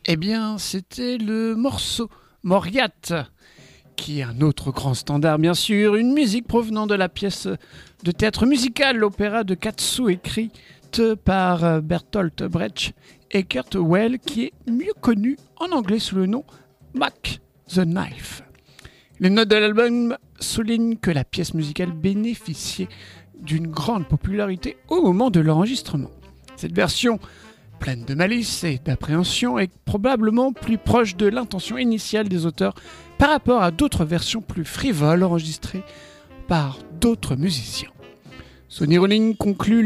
Eh bien, c'était le morceau Mauriatte, qui est un autre grand standard, bien sûr, une musique provenant de la pièce de théâtre musical, l'opéra de Katsu, écrite par Bertolt Brecht et Kurt Weill, qui est mieux connu en anglais sous le nom Mac the Knife. Les notes de l'album soulignent que la pièce musicale bénéficiait d'une grande popularité au moment de l'enregistrement. Cette version, pleine de malice et d'appréhension, est probablement plus proche de l'intention initiale des auteurs par rapport à d'autres versions plus frivoles enregistrées par d'autres musiciens. Sonny Rollins conclut